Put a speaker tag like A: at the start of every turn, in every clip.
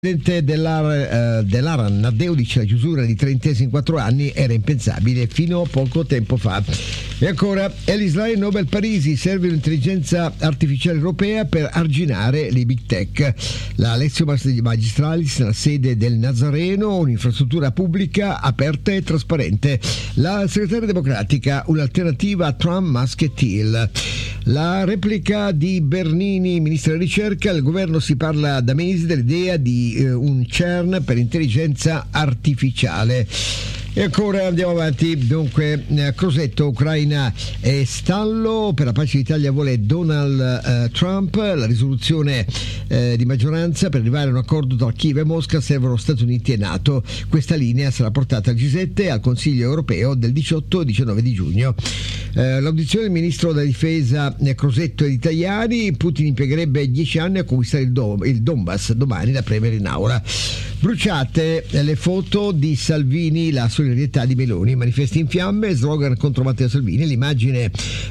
A: Presidente dell'Aran Naddeo dice la chiusura di tre intese in 4 anni era impensabile fino a poco tempo fa. E ancora, Elisrael Nobel Parisi, serve un'intelligenza artificiale europea per arginare le big tech. La Lectio Magistralis nella sede del Nazareno, un'infrastruttura pubblica aperta e trasparente. La segretaria democratica, un'alternativa a Trump, Musk e Thiel. La replica di Bernini, ministro della ricerca. Il governo si parla da mesi dell'idea di un CERN per intelligenza artificiale. E ancora andiamo avanti. Dunque, Crosetto, Ucraina e stallo, per la pace d'Italia vuole Donald Trump. La risoluzione di maggioranza per arrivare a un accordo tra Kiev e Mosca servono Stati Uniti e NATO. Questa linea sarà portata al G7 e al Consiglio europeo del 18 e 19 di giugno. L'audizione del ministro della difesa Crosetto ed italiani. Putin impiegherebbe 10 anni a conquistare il Donbass, domani da premere in aula. Bruciate le foto di Salvini, la solidarietà di Meloni, manifesti in fiamme, slogan contro Matteo Salvini, l'immagine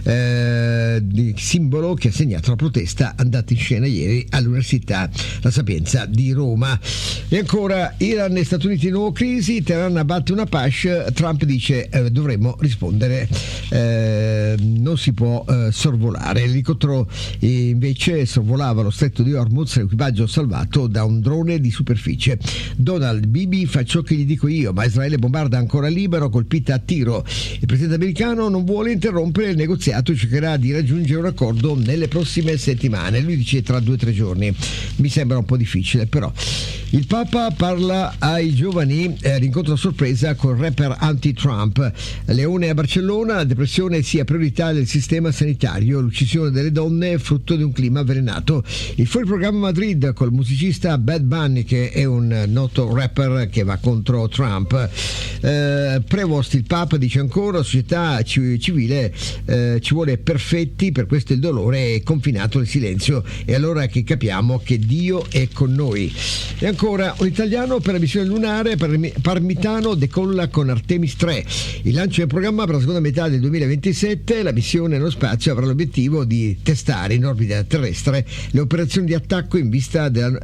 A: di simbolo che ha segnato la protesta andata in scena ieri all'Università La Sapienza di Roma. E ancora, Iran e Stati Uniti in nuova crisi, Teheran abbatte una PASH, Trump dice dovremmo rispondere, non si può sorvolare. L'elicottero invece sorvolava lo stretto di Hormuz, l'equipaggio salvato da un drone di superficie. Donald, Bibi fa ciò che gli dico io, ma Israele bombarda ancora Libano, colpita a tiro. Il presidente americano non vuole interrompere il negoziato e cercherà di raggiungere un accordo nelle prossime settimane. Lui dice tra 2 o 3 giorni. Mi sembra un po' difficile, però. Il Papa parla ai giovani, l'incontro a sorpresa con il rapper anti-Trump. Leone a Barcellona, la depressione sia priorità del sistema sanitario, l'uccisione delle donne è frutto di un clima avvelenato. Il fuori programma a Madrid col musicista Bad Bunny, che è un noto rapper che va contro Trump. Prevost, il Papa dice ancora, la società civile ci vuole perfetti, per questo il dolore è confinato nel silenzio, e allora che capiamo che Dio è con noi. E ancora, un italiano per la missione lunare, Parmitano decolla con Artemis 3. Il lancio è in programma per la seconda metà del 2027. La missione nello spazio avrà l'obiettivo di testare in orbita terrestre le operazioni di attacco in vista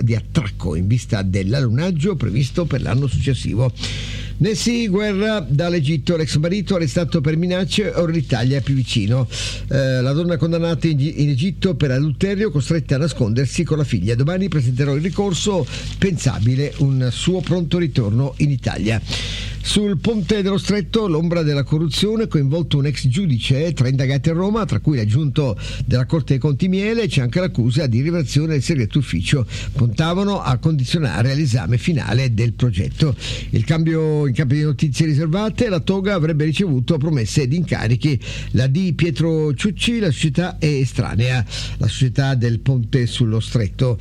A: dell'allunaggio previsto per l'anno successivo. Nessi, guerra dall'Egitto, l'ex marito arrestato per minacce, ora l'Italia è più vicino. La donna condannata in Egitto per adulterio, costretta a nascondersi con la figlia. Domani presenterò il ricorso, pensabile un suo pronto ritorno in Italia. Sul ponte dello Stretto, l'ombra della corruzione, coinvolto un ex giudice, 3 indagati a Roma, tra cui l'aggiunto della Corte dei Conti Miele. C'è anche l'accusa di rivelazione del segreto ufficio. Puntavano a condizionare l'esame finale del progetto. In cambio di notizie riservate, la Toga avrebbe ricevuto promesse di incarichi. La di Pietro Ciucci, la società è estranea, la società del ponte sullo Stretto.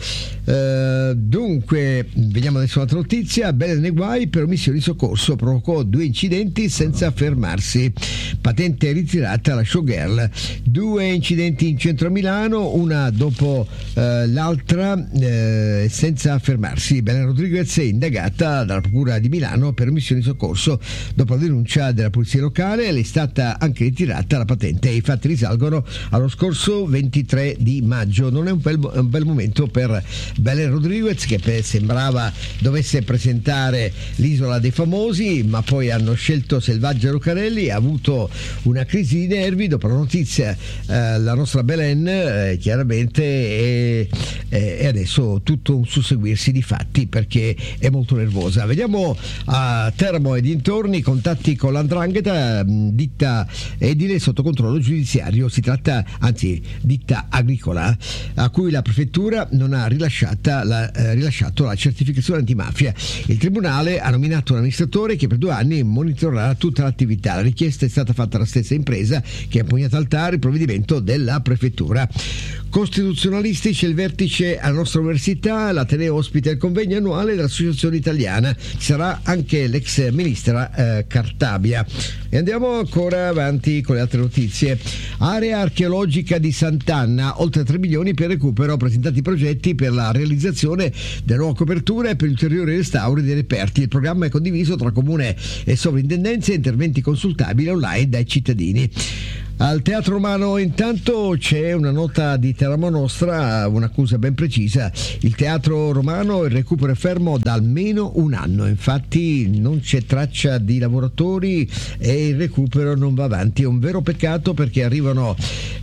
A: Dunque, vediamo adesso un'altra notizia. Belen nei guai per omissione di soccorso, provocò 2 incidenti senza fermarsi. Patente ritirata alla showgirl. 2 incidenti in centro a Milano, una dopo l'altra, senza fermarsi. Belen Rodriguez è indagata dalla Procura di Milano per omissione di soccorso dopo la denuncia della polizia locale. Le è stata anche ritirata la patente. I fatti risalgono allo scorso 23 di maggio. Non è un bel momento per Belen Rodriguez, che sembrava dovesse presentare l'Isola dei Famosi, ma poi hanno scelto Selvaggia Lucarelli. Ha avuto una crisi di nervi dopo la notizia, la nostra Belen, chiaramente, e adesso tutto un susseguirsi di fatti, perché è molto nervosa. Vediamo a Teramo e dintorni, contatti con l'Andrangheta, ditta edile sotto controllo giudiziario. Si tratta, anzi, ditta agricola, a cui la prefettura non ha rilasciato la certificazione antimafia. Il tribunale ha nominato un amministratore che per 2 anni monitorerà tutta l'attività. La richiesta è stata fatta alla stessa impresa, che ha impugnato al TAR il provvedimento della prefettura. Costituzionalistici, il vertice alla nostra università, l'Ateneo ospita il convegno annuale dell'Associazione Italiana. Ci sarà anche l'ex ministra Cartabia. E andiamo ancora avanti con le altre notizie. Area archeologica di Sant'Anna, oltre 3 milioni per recupero, presentati progetti per la realizzazione della nuova copertura e per ulteriori restauri dei reperti. Il programma è condiviso tra comune e sovrintendenze e interventi consultabili online dai cittadini. Al Teatro Romano intanto c'è una nota di Teramo Nostra, un'accusa ben precisa. Il Teatro Romano, il recupero è fermo da almeno un anno, infatti non c'è traccia di lavoratori e il recupero non va avanti. È un vero peccato perché arrivano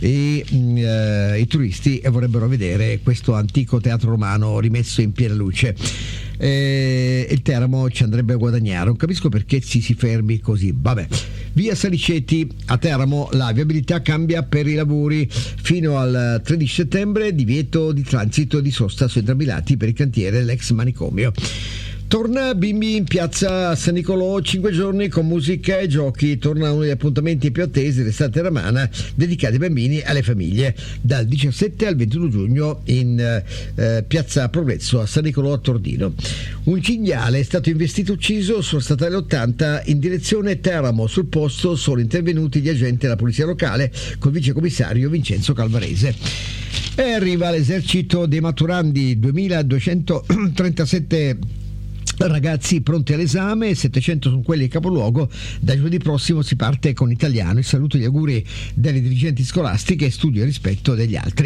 A: i turisti e vorrebbero vedere questo antico Teatro Romano rimesso in piena luce. Il Teramo ci andrebbe a guadagnare, non capisco perché si fermi così. Vabbè, via Salicetti a Teramo, la viabilità cambia per i lavori fino al 13 settembre, divieto di transito e di sosta su entrambi i lati per il cantiere dell'ex manicomio. Torna Bimbi in piazza San Nicolò, 5 giorni con musica e giochi. Torna uno degli appuntamenti più attesi dell'estate romana dedicati ai bambini e alle famiglie, dal 17 al 21 giugno in piazza Progresso a San Nicolò a Tordino. Un cinghiale è stato investito e ucciso sulla statale 80 in direzione Teramo. Sul posto sono intervenuti gli agenti della polizia locale col vicecommissario Vincenzo Calvarese. E arriva l'esercito dei maturandi, 2237 ragazzi pronti all'esame, 700 sono quelli in capoluogo. Da giovedì prossimo si parte con italiano. Il saluto e gli auguri delle dirigenti scolastiche, studio e rispetto degli altri.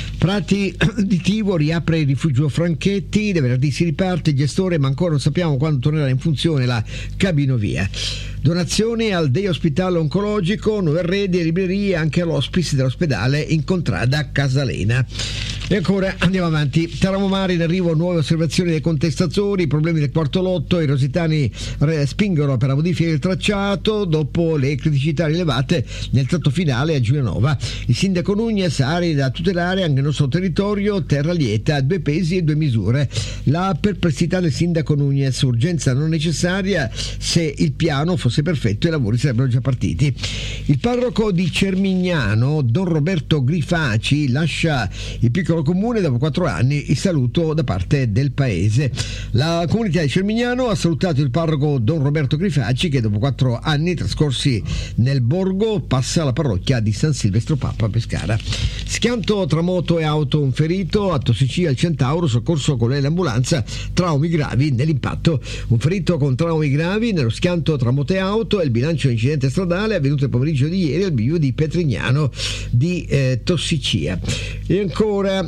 A: Prati di Tivo riapre il rifugio Franchetti, da venerdì si riparte il gestore, ma ancora non sappiamo quando tornerà in funzione la cabinovia. Donazioni al Day Hospital Oncologico, nuovi arredi e librerie anche all'hospice dell'ospedale in contrada Casalena. E ancora andiamo avanti. Teramo Mare in arrivo nuove osservazioni dei contestatori, problemi del quarto lotto, i rositani spingono per la modifica del tracciato dopo le criticità rilevate nel tratto finale a Giulianova. Il sindaco Nunez, aree da tutelare anche nel nostro territorio, terra lieta, 2 pesi e 2 misure. La perplessità del sindaco Nunez, urgenza non necessaria, se il piano fosse perfetto i lavori sarebbero già partiti. Il parroco di Cermignano, Don Roberto Grifaci, lascia il piccolo comune dopo 4 anni, il saluto da parte del paese. La comunità di Cermignano ha salutato il parroco Don Roberto Grifaci, che dopo 4 anni trascorsi nel borgo passa alla parrocchia di San Silvestro Papa a Pescara. Schianto tra moto e auto, un ferito a Tossiccia al Centauro, soccorso con l'ambulanza, traumi gravi nell'impatto. Un ferito con traumi gravi nello schianto tra moto e auto, e il bilancio di incidente stradale avvenuto il pomeriggio di ieri al bivio di Petrignano di Tossiccia. E ancora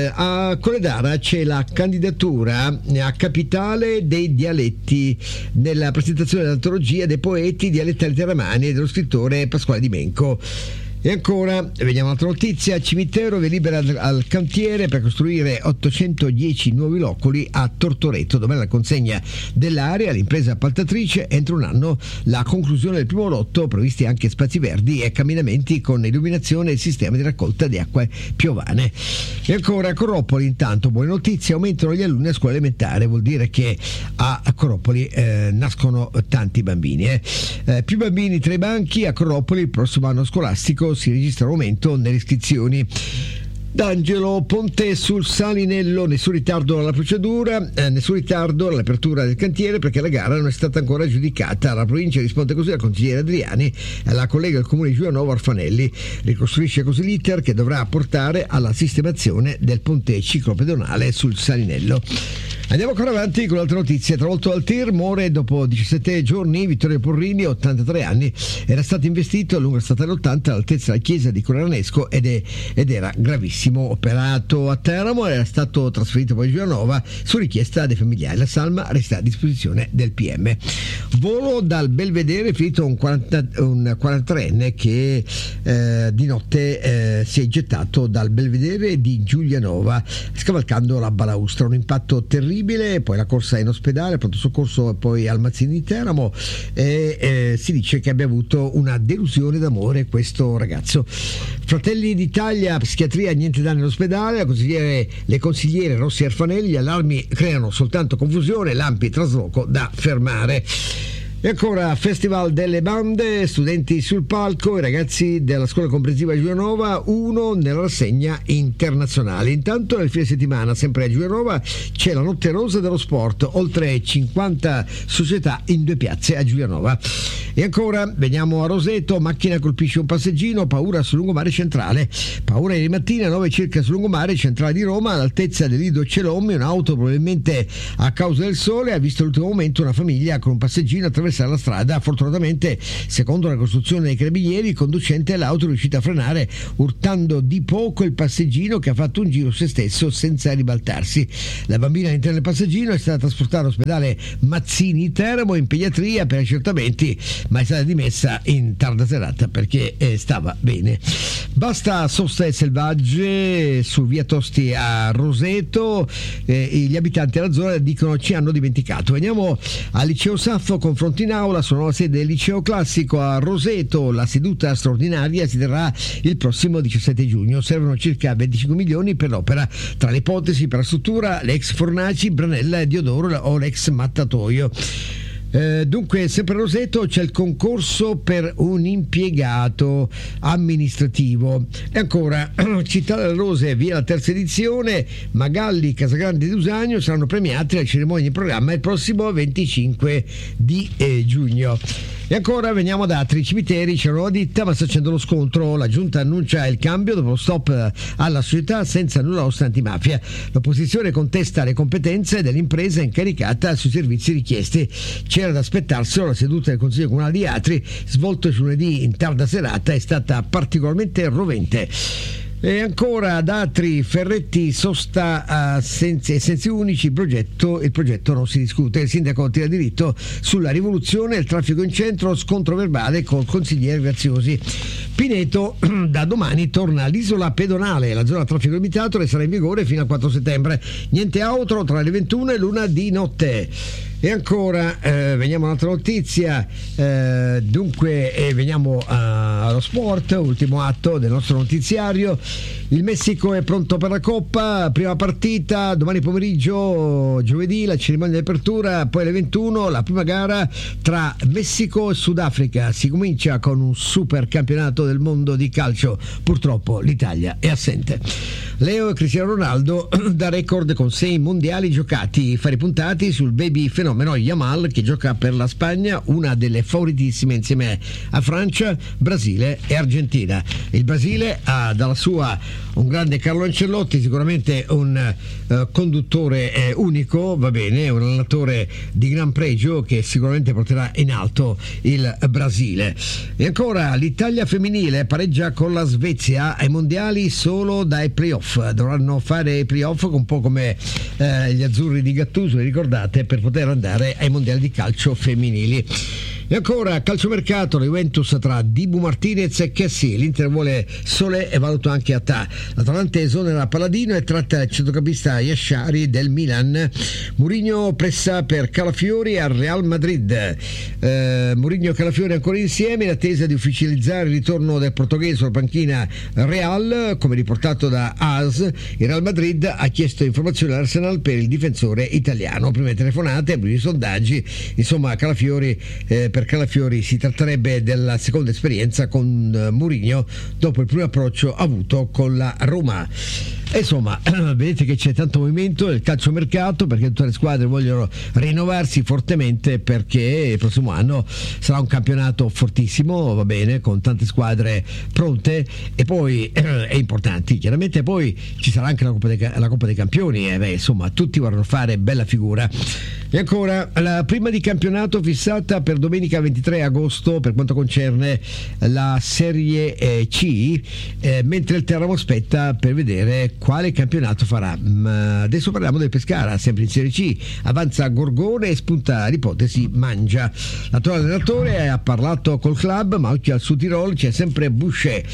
A: a Colledara c'è la candidatura a capitale dei dialetti nella presentazione dell'antologia dei poeti dialettali teramani e dello scrittore Pasquale Di Menco. E ancora, vediamo un'altra notizia, cimitero vi libera al cantiere per costruire 810 nuovi loculi a Tortoreto. Domani la consegna dell'area all'impresa appaltatrice, entro un anno la conclusione del primo lotto, previsti anche spazi verdi e camminamenti con illuminazione e sistema di raccolta di acque piovane. E ancora a Coropoli, intanto buone notizie, aumentano gli alunni a scuola elementare, vuol dire che a Coropoli nascono tanti bambini. Più bambini tra i banchi a Coropoli, il prossimo anno scolastico si registra un aumento nelle iscrizioni. D'Angelo Ponte sul Salinello, nessun ritardo alla procedura, nessun ritardo all'apertura del cantiere perché la gara non è stata ancora aggiudicata. La provincia risponde così al consigliere Adriani e alla collega del comune di Giulianova Orfanelli. Ricostruisce così l'iter che dovrà portare alla sistemazione del ponte ciclopedonale sul Salinello. Andiamo ancora avanti con altre notizie. Travolto al tir, muore dopo 17 giorni Vittorio Porrini, 83 anni, era stato investito lungo la statale 80 all'altezza della chiesa di Coranesco ed era gravissimo. Operato a Teramo, era stato trasferito poi a Giulianova su richiesta dei familiari. La salma resta a disposizione del PM. Volo dal Belvedere, finito un 43enne che di notte si è gettato dal Belvedere di Giulianova scavalcando la balaustra. Un impatto terribile, poi la corsa in ospedale, pronto soccorso poi al Mazzini di Teramo e si dice che abbia avuto una delusione d'amore questo ragazzo. Fratelli d'Italia, psichiatria, niente danni all'ospedale, le consigliere Rossi e Arfanelli, gli allarmi creano soltanto confusione, lampi trasloco da fermare. E ancora Festival delle bande, studenti sul palco, i ragazzi della scuola comprensiva di Giulianova, uno nella rassegna internazionale. Intanto nel fine settimana, sempre a Giulianova, c'è la Notte Rosa dello Sport, oltre 50 società in 2 piazze a Giulianova. E ancora veniamo a Roseto, macchina colpisce un passeggino, paura sul lungomare centrale. Paura ieri mattina, 9 circa sul lungomare centrale di Roma, all'altezza del Lido Celommi, un'auto probabilmente a causa del sole ha visto all'ultimo momento una famiglia con un passeggino attraversare attraversare la strada. Fortunatamente, secondo la costruzione dei carabinieri, il conducente dell'auto è riuscito a frenare urtando di poco il passeggino, che ha fatto un giro se stesso senza ribaltarsi. La bambina all'interno del passeggino è stata trasportata all'ospedale Mazzini Teramo in pediatria per accertamenti, ma è stata dimessa in tarda serata perché stava bene. Basta soste selvagge su via Tosti a Roseto, gli abitanti della zona dicono ci hanno dimenticato. Veniamo al liceo Saffo, confronti in aula sulla nuova sede del liceo classico a Roseto. La seduta straordinaria si terrà il prossimo 17 giugno. Servono circa 25 milioni per l'opera, tra le ipotesi per la struttura le ex fornaci Branella e Diodoro o l'ex mattatoio. Dunque, sempre a Roseto c'è il concorso per un impiegato amministrativo. E ancora, Città delle Rose, via la terza edizione, Magalli, Casagrande di Usagno saranno premiati. La cerimonia in programma il prossimo 25 di giugno. E ancora veniamo ad altri cimiteri. C'è una nuova ditta, ma sta facendo lo scontro. La giunta annuncia il cambio dopo lo stop alla società senza nulla osta antimafia. L'opposizione contesta le competenze dell'impresa incaricata sui servizi richiesti. C'era da aspettarselo. La seduta del Consiglio Comunale di Atri, svolto lunedì in tarda serata, è stata particolarmente rovente. E ancora ad Atri, Ferretti, sosta sensi unici, il progetto non si discute. Il sindaco tira diritto sulla rivoluzione, il traffico in centro, scontro verbale col consigliere Graziosi. Pineto, da domani torna all'isola pedonale, la zona a traffico limitato sarà in vigore fino al 4 settembre. Niente auto tra le 21 e l'1 di notte. E ancora veniamo a un'altra notizia, veniamo allo sport, ultimo atto del nostro notiziario. Il Messico è pronto per la Coppa, prima partita domani pomeriggio, giovedì la cerimonia di apertura, poi alle 21 la prima gara tra Messico e Sudafrica. Si comincia con un super campionato del mondo di calcio, purtroppo l'Italia è assente. Leo e Cristiano Ronaldo da record con 6 mondiali giocati, fari puntati sul baby fenomeno Yamal, che gioca per la Spagna, una delle favoritissime insieme a Francia, Brasile e Argentina. Il Brasile ha dalla sua un grande Carlo Ancelotti, sicuramente un conduttore unico, va bene, un allenatore di gran pregio che sicuramente porterà in alto il Brasile. E ancora l'Italia femminile pareggia con la Svezia ai mondiali solo dai playoff. Dovranno fare i playoff un po' come gli azzurri di Gattuso, ricordate, per poter andare ai mondiali di calcio femminili. E ancora calciomercato, la Juventus tra Dibu Martinez e Kessie. L'Inter vuole Solé e valuta anche Attà. L'Atalanta esonera Palladino e tratta il centrocampista Yashari del Milan. Mourinho pressa per Calafiori al Real Madrid. Mourinho e Calafiori ancora insieme in attesa di ufficializzare il ritorno del portoghese sulla panchina Real. Come riportato da AS, il Real Madrid ha chiesto informazioni all'Arsenal per il difensore italiano. Prime telefonate, primi sondaggi, insomma per Calafiori si tratterebbe della seconda esperienza con Mourinho dopo il primo approccio avuto con la Roma. E insomma, vedete che c'è tanto movimento nel calciomercato, perché tutte le squadre vogliono rinnovarsi fortemente, perché il prossimo anno sarà un campionato fortissimo, va bene, con tante squadre pronte e poi è importanti. Chiaramente poi ci sarà anche la Coppa dei Campioni, insomma tutti vorranno fare bella figura. E ancora la prima di campionato fissata per domenica 23 agosto per quanto concerne la Serie C, mentre il Teramo aspetta per vedere quale campionato farà. Ma adesso parliamo del Pescara, sempre in Serie C. Avanza Gorgone e spunta l'ipotesi Mangia. L'attuale allenatore ha parlato col club, ma occhio al Sud Tirol, c'è sempre Boucher.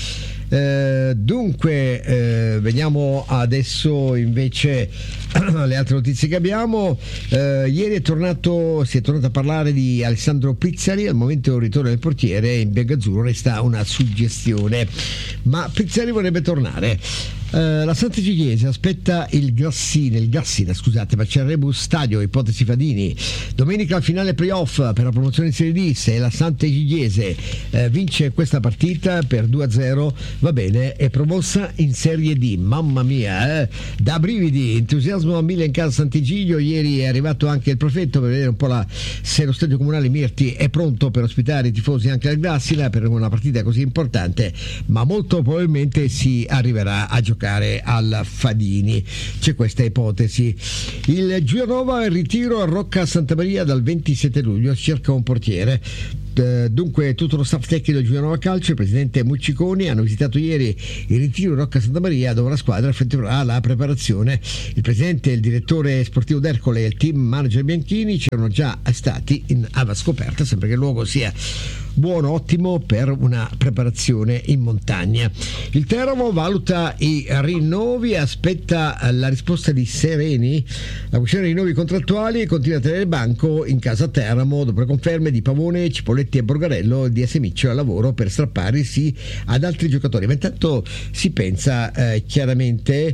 A: Veniamo adesso invece alle altre notizie che abbiamo. Ieri si è tornato a parlare di Alessandro Pizzari. Al momento del ritorno del portiere in biancazzurro resta una suggestione, ma Pizzari vorrebbe tornare. La Sant'Egidiese aspetta il Grassina, ma c'è il Rebus Stadio, ipotesi Fadini. Domenica la finale playoff per la promozione in Serie D. Se la Sant'Egidiese vince questa partita per 2-0, va bene, è promossa in Serie D. Mamma mia, da brividi, entusiasmo a mille in casa Sant'Egidio. Ieri è arrivato anche il prefetto per vedere un po' se lo stadio comunale Mirti è pronto per ospitare i tifosi anche al Grassina per una partita così importante, ma molto probabilmente si arriverà a giocare giocare al Fadini. C'è questa ipotesi. Il Giulianova in ritiro a Rocca Santa Maria dal 27 luglio, cerca un portiere. Dunque tutto lo staff tecnico del Giulianova Calcio, il presidente Mucciconi, hanno visitato ieri il ritiro Rocca Santa Maria, dove la squadra effettuerà la preparazione. Il presidente, il direttore sportivo d'Ercole e il team manager Bianchini c'erano già stati in ava scoperta, sempre che il luogo sia buono, ottimo per una preparazione in montagna. Il Teramo valuta i rinnovi, aspetta la risposta di Sereni. La questione dei rinnovi contrattuali continua a tenere banco in casa Teramo dopo le conferme di Pavone, Cipolletti e Borgarello di Miccio al lavoro per strapparsi ad altri giocatori. Ma intanto si pensa chiaramente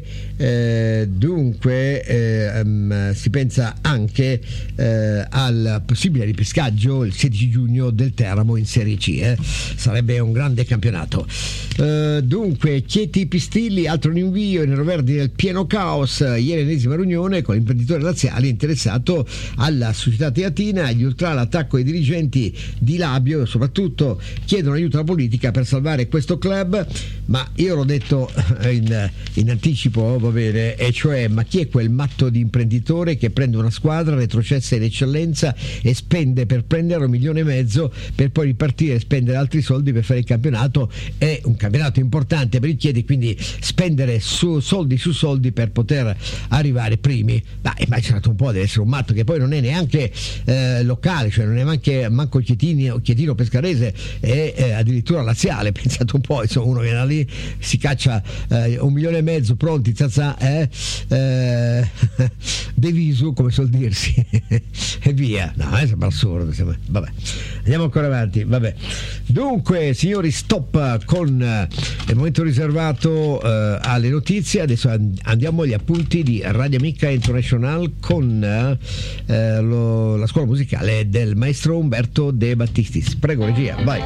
A: si pensa anche al possibile ripescaggio il 16 giugno del Teramo in Serie C. Sarebbe un grande campionato. Dunque Chieti Pistilli, altro rinvio in Neroverdi nel pieno caos. Ieri ennesima riunione con l'imprenditore laziale interessato alla società teatina. Gli ultra l'attacco ai dirigenti di Labio, soprattutto chiedono aiuto alla politica per salvare questo club. Ma io l'ho detto in anticipo, va bene, e cioè, ma chi è quel matto di imprenditore che prende una squadra retrocessa in eccellenza e spende per prendere 1,5 milioni per poi ripartire e spendere altri soldi per fare il campionato? È un campionato importante per il Chieti, quindi spendere soldi su soldi per poter arrivare primi. Ma immaginate un po', deve essere un matto che poi non è neanche locale, cioè non è manco Chietino Pescarese, è addirittura laziale. Pensate un po', insomma, uno viene lì, si caccia 1,5 milioni pronti, deviso, come suol dirsi, e via. No, sembra assurdo. Vabbè, andiamo ancora avanti. Vabbè. Dunque, signori, stop con il momento riservato alle notizie. Adesso andiamo agli appunti di Radio Amica International con la scuola musicale del maestro Umberto De Battistis. Prego, regia, vai.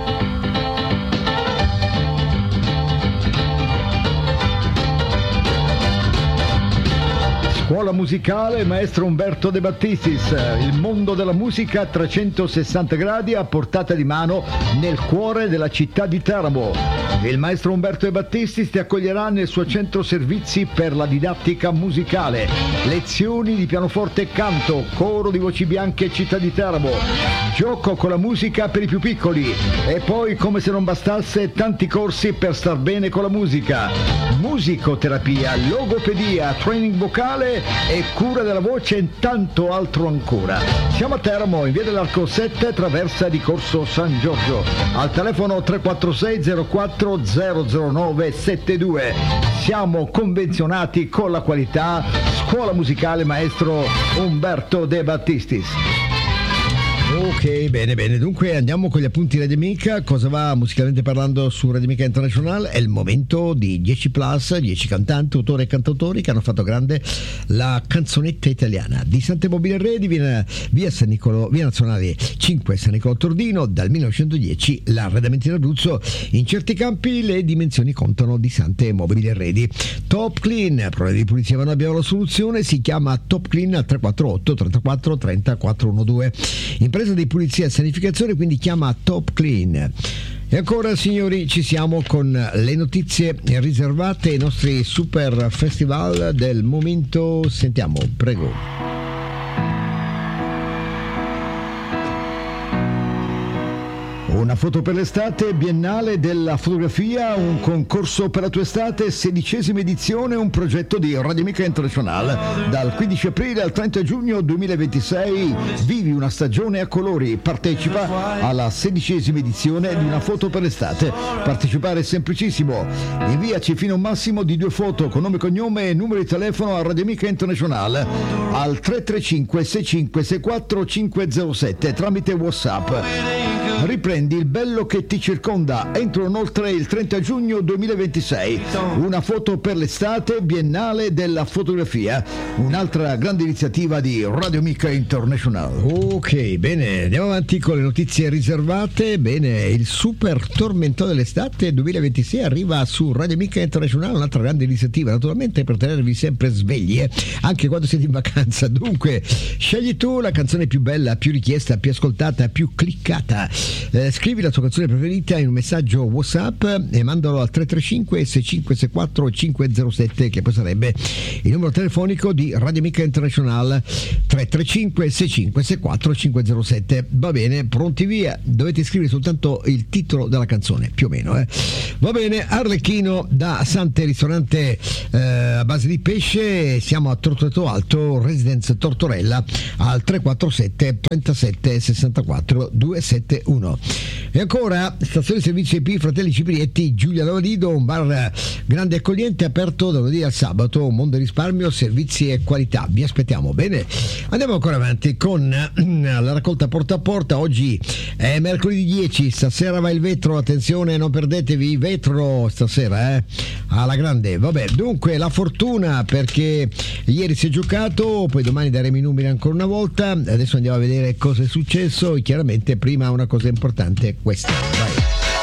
B: Scuola musicale maestro Umberto De Battistis, il mondo della musica a 360 gradi a portata di mano nel cuore della città di Teramo. Il maestro Umberto De Battistis ti accoglierà nel suo centro servizi per la didattica musicale, lezioni di pianoforte e canto, coro di voci bianche città di Teramo, gioco con la musica per i più piccoli e poi, come se non bastasse, tanti corsi per star bene con la musica, musicoterapia, logopedia, training vocale e cura della voce e tanto altro ancora. Siamo a Teramo, in via dell'Arco 7, traversa di Corso San Giorgio, al telefono 346 04 009 72. Siamo convenzionati con la qualità. Scuola musicale maestro Umberto De Battistis.
A: Ok, bene, dunque andiamo con gli appunti Radio Amica. Cosa va musicalmente parlando su Radio Amica International? È il momento di 10 plus, 10 cantanti, autori e cantautori che hanno fatto grande la canzonetta italiana. Di Sante Mobile Redi, via Nazionale 5 San Nicolò Tordino, dal 1910 l'arredamento in Abruzzo. In certi campi le dimensioni contano di Sante Mobile Redi. Top Clean, problemi di pulizia ma non abbiamo la soluzione, si chiama Top Clean al 348 34 30 412. Impresa di pulizia e sanificazione, quindi chiama Top Clean. E ancora, signori, ci siamo con le notizie riservate ai nostri super festival del momento. Sentiamo, prego.
B: Una foto per l'estate, Biennale della fotografia, un concorso per la tua estate, 16ª edizione, un progetto di Radio Amica International. Dal 15 aprile al 30 giugno 2026 vivi una stagione a colori, partecipa alla 16ª edizione di Una foto per l'estate. Partecipare è semplicissimo, inviaci fino a un massimo di 2 foto con nome, cognome e numero di telefono a Radio Amica International al 335 65 64 507 tramite WhatsApp. Riprendi il bello che ti circonda entro inoltre il 30 giugno 2026. Una foto per l'estate, Biennale della fotografia, un'altra grande iniziativa di Radio Amica International.
A: Ok, bene, andiamo avanti con le notizie riservate. Bene, il super tormentone dell'estate 2026 arriva su Radio Amica International, un'altra grande iniziativa naturalmente per tenervi sempre svegli anche quando siete in vacanza. Dunque scegli tu la canzone più bella, più richiesta, più ascoltata, più cliccata. scrivi la tua canzone preferita in un messaggio WhatsApp e mandalo al 335 6564 507, che poi sarebbe il numero telefonico di Radio Amica International. 335 6564 507. Va bene, pronti via. Dovete scrivere soltanto il titolo della canzone, più o meno. Va bene, Arlecchino da Sante, ristorante a base di pesce. Siamo a Tortoreto Alto, Residence Tortorella, al 347 37 64 271. E ancora stazione servizio IP Fratelli Ciprietti, Giulia Lavadido, un bar grande e accogliente, aperto da lunedì al sabato, un mondo risparmio, servizi e qualità. Vi aspettiamo. Bene, andiamo ancora avanti con la raccolta porta a porta. Oggi è mercoledì 10, stasera va il vetro, attenzione, non perdetevi vetro stasera, alla grande. Vabbè, dunque la fortuna, perché ieri si è giocato, poi domani daremo i numeri ancora una volta. Adesso andiamo a vedere cosa è successo. Chiaramente prima una cosa importante, questa. Vai.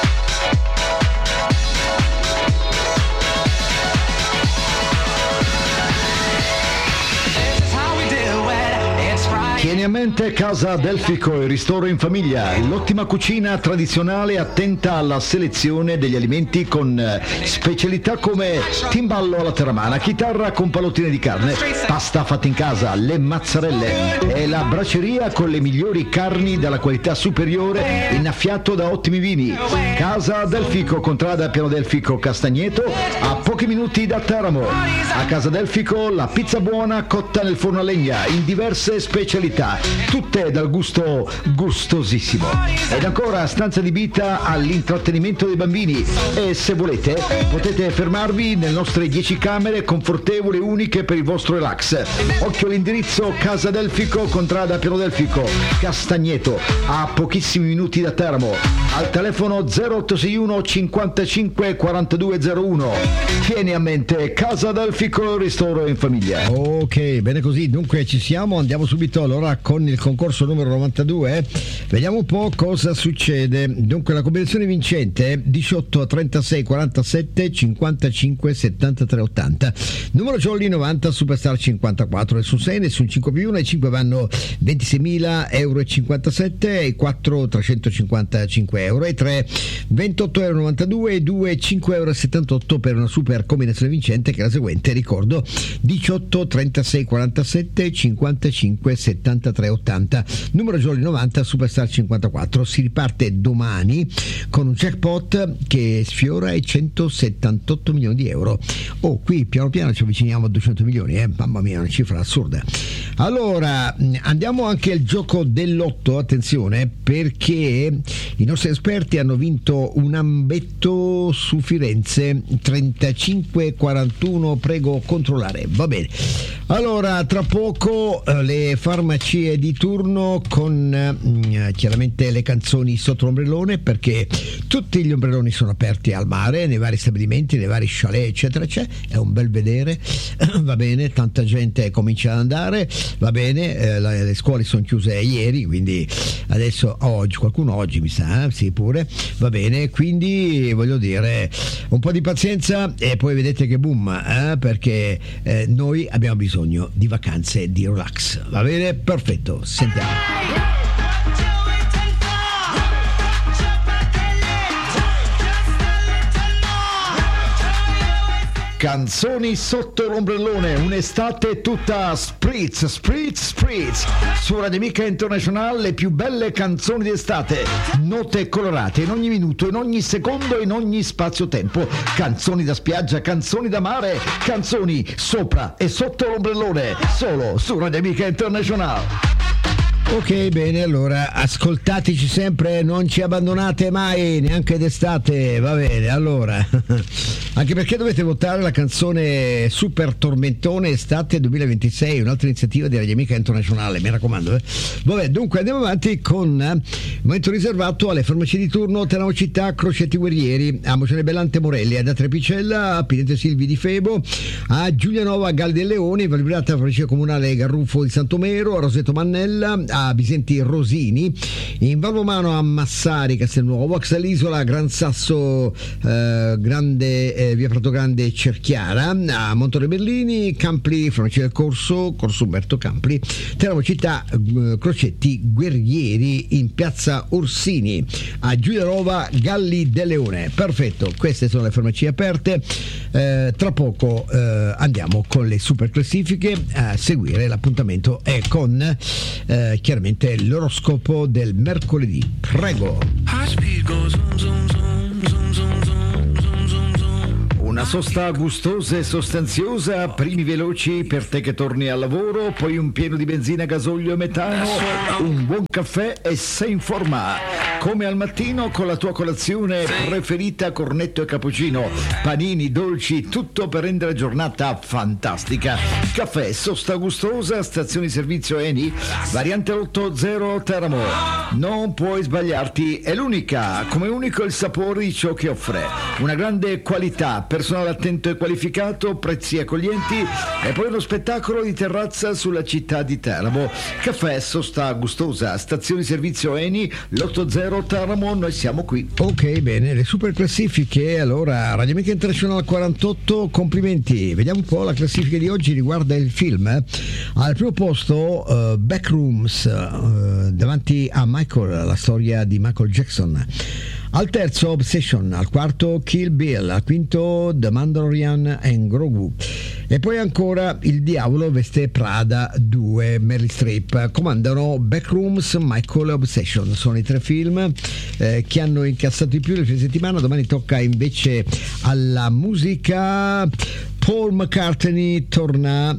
B: Tieni a mente Casa Delfico, il ristoro in famiglia, l'ottima cucina tradizionale attenta alla selezione degli alimenti con specialità come timballo alla terramana, chitarra con pallottine di carne, pasta fatta in casa, le mazzarelle e la braceria con le migliori carni della qualità superiore, innaffiato da ottimi vini. Casa Delfico, contrada Piano Delfico Castagneto, a pochi minuti da Teramo. A Casa Delfico la pizza buona cotta nel forno a legna in diverse specialità, tutte dal gusto gustosissimo. Ed ancora stanza adibita all'intrattenimento dei bambini, e se volete potete fermarvi nelle nostre 10 camere confortevoli e uniche per il vostro relax. Occhio all'indirizzo: Casa Delfico, contrada Piano Delfico Castagneto, a pochissimi minuti da Teramo, al telefono 0861 55 4201. Tieni a mente Casa Delfico, ristoro in famiglia.
A: Ok, bene così. Dunque ci siamo, andiamo subito allora con il concorso numero 92. Vediamo un po' cosa succede. Dunque la combinazione vincente è 18 36 47 55 73 80, numero jolly 90, superstar 54, nessun 6, nessun 5 più 1, e 5 vanno 26.000 euro e 57, e 4 355 euro, e 3 28 euro 92, e 2 5 euro e 78 per una super combinazione vincente, che è la seguente, ricordo: 18 36 47 55 73 80, numero jolly 90, superstar 54. Si riparte domani con un jackpot che sfiora i 178 milioni di euro. Qui piano piano ci avviciniamo a 200 milioni, mamma mia, una cifra assurda. Allora andiamo anche al gioco del lotto, attenzione, perché i nostri esperti hanno vinto un ambetto su Firenze 3541, prego controllare. Va bene, allora tra poco le farmacie di turno con chiaramente le canzoni sotto l'ombrellone, perché tutti gli ombrelloni sono aperti al mare, nei vari stabilimenti, nei vari chalet eccetera, è un bel vedere. Va bene, tanta gente comincia ad andare, va bene, le scuole sono chiuse ieri, quindi adesso qualcuno oggi mi sa, sì pure, va bene, quindi voglio dire un po' di pazienza e poi vedete che boom, perché noi abbiamo bisogno di vacanze, di relax. Va bene, perfetto, sentiamo.
B: Canzoni sotto l'ombrellone, un'estate tutta spritz, spritz, spritz. Su Radio Amica International le più belle canzoni d'estate, note colorate in ogni minuto, in ogni secondo, in ogni spazio-tempo. Canzoni da spiaggia, canzoni da mare, canzoni sopra e sotto l'ombrellone, solo su Radio Amica International.
A: Ok, bene, allora ascoltateci sempre, non ci abbandonate mai, neanche d'estate, va bene, allora anche perché dovete votare la canzone Super Tormentone Estate 2026, un'altra iniziativa di Radio Amica Internazionale, mi raccomando. Vabbè, dunque andiamo avanti con il momento riservato alle farmacie di turno: Teramo Città, Crocetti Guerrieri, a Mocione Bellante Morelli, ad Trepicella, a Pinete Silvi di Febo, a Giulianova Galli del Leone, Valbrata Farmacia Comunale Garruffo di Santomero, a Roseto Mannella, a Bisenti Rosini, in Valvomano a Massari Castelnuovo, a Xalisola Gran Sasso Grande via Prato Grande Cerchiara, a Montore Berlini, Campli Farmacia del Corso Umberto Campli, Teramo Città, Crocetti Guerrieri in piazza Piazza Orsini, a Giulianova Galli del Leone. Perfetto, queste sono le farmacie aperte. Tra poco andiamo con le super classifiche a seguire. L'appuntamento è con chiaramente l'oroscopo del mercoledì. Prego.
B: Una sosta gustosa e sostanziosa, primi veloci per te che torni al lavoro, poi un pieno di benzina, gasolio e metano, un buon caffè e sei in forma. Come al mattino con la tua colazione preferita, cornetto e cappuccino, panini, dolci, tutto per rendere la giornata fantastica. Caffè, sosta gustosa, stazione di servizio Eni, variante 80 Teramo. Non puoi sbagliarti, è l'unica, come unico il sapore di ciò che offre. Una grande qualità, personale attento e qualificato, prezzi accoglienti e poi uno spettacolo di terrazza sulla città di Teramo. Caffè, sosta gustosa, stazione di servizio Eni, l'80 Teramo, noi siamo qui.
A: Ok, bene, le super classifiche. Allora, Radio Amica International 48, complimenti. Vediamo un po', la classifica di oggi riguarda il film. Al primo posto Backrooms, davanti a Michael, la storia di Michael Jackson. Al terzo Obsession, al quarto Kill Bill, al quinto The Mandalorian and Grogu. E poi ancora Il Diavolo veste Prada 2, Meryl Streep. Comandano Backrooms, Michael e Obsession. Sono i tre film che hanno incassato di più le fine settimana. Domani tocca invece alla musica. Paul McCartney torna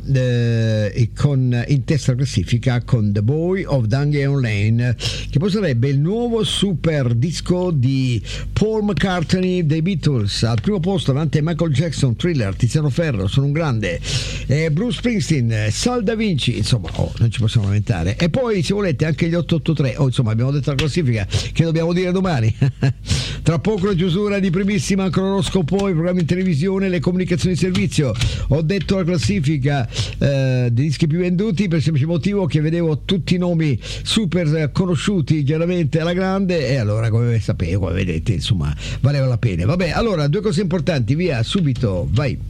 A: in testa classifica con The Boy of Dungeon Lane, che poi sarebbe il nuovo super disco di Paul McCartney dei Beatles. Al primo posto davanti a Michael Jackson, Thriller, Tiziano Ferro, Sono un grande, Bruce Springsteen, Sal Da Vinci, insomma non ci possiamo lamentare. E poi se volete anche gli 883, insomma abbiamo detto la classifica che dobbiamo dire domani. Tra poco la chiusura di primissima cronoscopo, i programmi in televisione, le comunicazioni di servizio. Ho detto la classifica dei dischi più venduti per il semplice motivo che vedevo tutti i nomi super conosciuti chiaramente alla grande, e allora come sapevo, come vedete, insomma valeva la pena. Vabbè, allora due cose importanti, via subito, vai.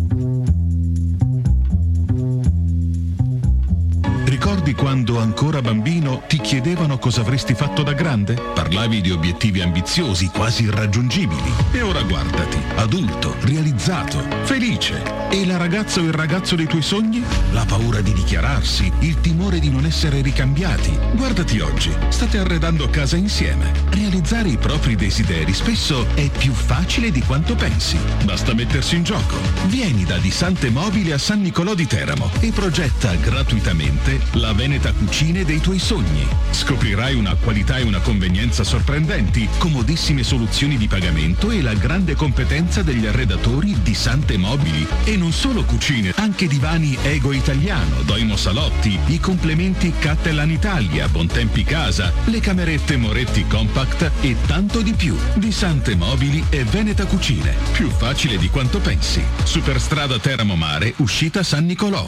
C: Ricordi quando ancora bambino ti chiedevano cosa avresti fatto da grande? Parlavi di obiettivi ambiziosi, quasi irraggiungibili. E ora guardati, adulto, realizzato, felice. E la ragazza o il ragazzo dei tuoi sogni? La paura di dichiararsi, il timore di non essere ricambiati. Guardati oggi, state arredando casa insieme. Realizzare i propri desideri spesso è più facile di quanto pensi. Basta mettersi in gioco. Vieni da Di Sante Mobili a San Nicolò di Teramo e progetta gratuitamente la Veneta Cucine dei tuoi sogni. Scoprirai una qualità e una convenienza sorprendenti, comodissime soluzioni di pagamento e la grande competenza degli arredatori Di Sante Mobili. E non solo cucine, anche divani Ego Italiano, Doimo Salotti, i complementi Cattelan Italia, Bontempi Casa, le camerette Moretti Compact e tanto di più. Di Sante Mobili e Veneta Cucine. Più facile di quanto pensi. Superstrada Teramo Mare, uscita San Nicolò.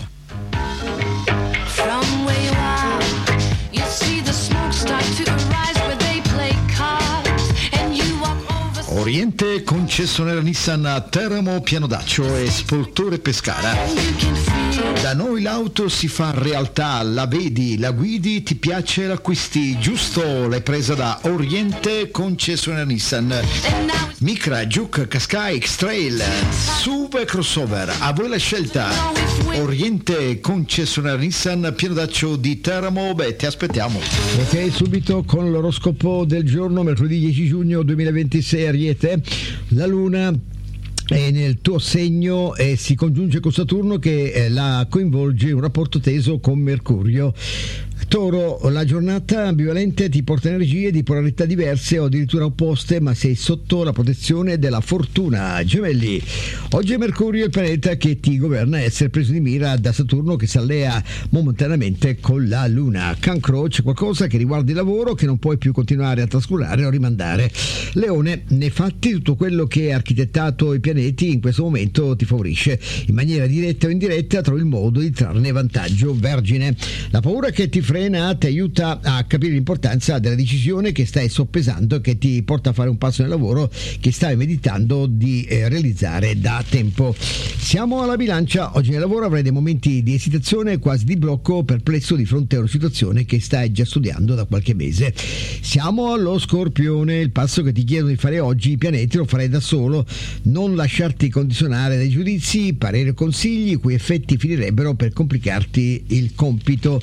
B: Oriente, concessionaria Nissan a Teramo, Pianodaccio e Spoltore Pescara. Da noi l'auto si fa realtà, la vedi, la guidi, ti piace, l'acquisti, giusto? L'hai presa da Oriente, concessionaria Nissan. Micra, Juke, Qashqai, X-Trail, SUV e crossover, a voi la scelta. Oriente, concessionaria Nissan, Pianodaccio di Teramo, ti aspettiamo.
A: Ok, subito con l'oroscopo del giorno, mercoledì 10 giugno 2026, Ariete. La Luna è nel tuo segno e si congiunge con Saturno che la coinvolge in un rapporto teso con Mercurio. Toro, la giornata ambivalente ti porta energie di polarità diverse o addirittura opposte, ma sei sotto la protezione della fortuna. Gemelli, oggi è Mercurio il pianeta che ti governa, essere preso di mira da Saturno che si allea momentaneamente con la Luna. Cancro, c'è qualcosa che riguarda il lavoro che non puoi più continuare a trascurare o rimandare. Leone, nei fatti tutto quello che ha architettato i pianeti in questo momento ti favorisce. In maniera diretta o indiretta trovi il modo di trarne vantaggio. Vergine, la paura che ti frena, ti aiuta a capire l'importanza della decisione che stai soppesando e che ti porta a fare un passo nel lavoro che stai meditando di realizzare da tempo. Siamo alla bilancia. Oggi nel lavoro avrai dei momenti di esitazione, quasi di blocco, perplesso di fronte a una situazione che stai già studiando da qualche mese. Siamo allo Scorpione. Il passo che ti chiedono di fare oggi i pianeti lo farai da solo. Non lasciarti condizionare dai giudizi, pareri o consigli i cui effetti finirebbero per complicarti il compito.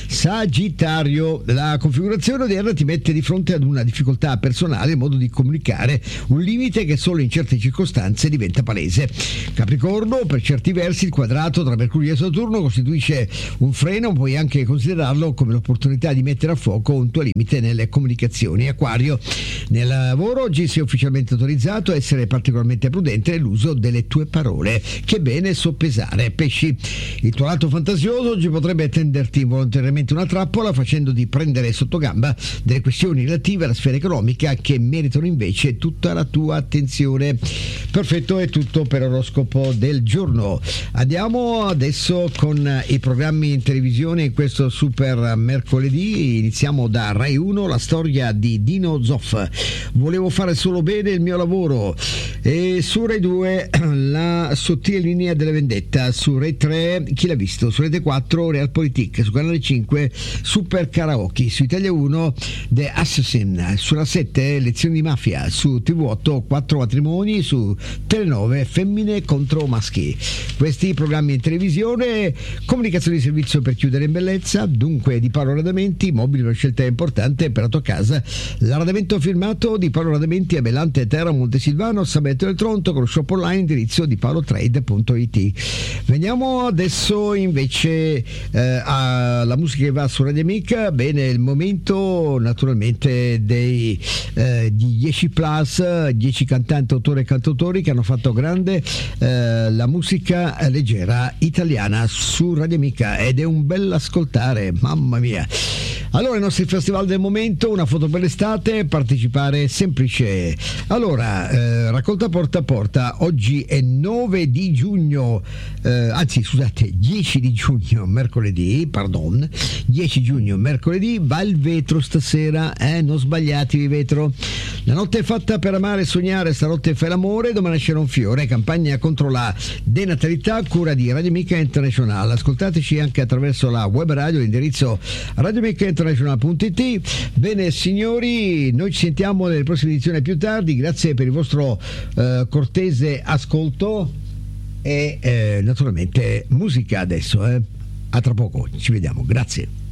A: Sagittario, la configurazione odierna ti mette di fronte ad una difficoltà personale in modo di comunicare un limite che solo in certe circostanze diventa palese. Capricorno, per certi versi il quadrato tra Mercurio e Saturno costituisce un freno, puoi anche considerarlo come l'opportunità di mettere a fuoco un tuo limite nelle comunicazioni. Acquario, nel lavoro oggi sei ufficialmente autorizzato a essere particolarmente prudente nell'uso delle tue parole, che è bene soppesare. Pesci, il tuo lato fantasioso oggi potrebbe tenderti involontariamente una trappola, facendoti prendere sotto gamba delle questioni relative alla sfera economica che meritano invece tutta la tua attenzione. Perfetto, è tutto per l'oroscopo del giorno. Andiamo adesso con i programmi in televisione in questo super mercoledì. Iniziamo da Rai 1, la storia di Dino Zoff. Volevo fare solo bene il mio lavoro. E su Rai 2 la sottile linea della vendetta. Su Rai 3 Chi l'ha visto? Su Rete 4 Realpolitik. Su Canale 5 Super Karaoke. Su Italia 1 The Assassin. Sulla 7 Lezioni di mafia. Su TV8 4 matrimoni. Su Telenove Femmine contro maschi. Questi programmi in televisione. Comunicazione di servizio per chiudere in bellezza. Dunque di Paolo Radamenti. Mobili, una scelta importante per la tua casa. L'arredamento firmato di Paolo Radamenti a Belante, Terra, Montesilvano, Sabeto del Tronto, con lo shop online, indirizzo di paolotrade.it. Veniamo adesso invece alla musica che va su Radio Amica. Bene, il momento naturalmente di 10 plus, 10 cantanti, autori e cantautori che hanno fatto grande la musica leggera italiana su Radio Amica, ed è un bel ascoltare, mamma mia. Allora, i nostri festival del momento, una foto per l'estate, partecipare semplice. Allora, raccolta porta a porta, oggi è 9 di giugno, 10 di giugno, mercoledì, 10 giugno, mercoledì, va il vetro stasera, non sbagliatevi vetro. La notte è fatta per amare e sognare, stanotte fai l'amore, domani nascerà un fiore, campagna contro la denatalità, cura di Radio Amica International. Ascoltateci anche attraverso la web radio, l'indirizzo radioamicainternational.it. Bene signori, noi ci sentiamo nelle prossime edizioni più tardi, grazie per il vostro cortese ascolto e naturalmente musica adesso, a tra poco, ci vediamo, grazie.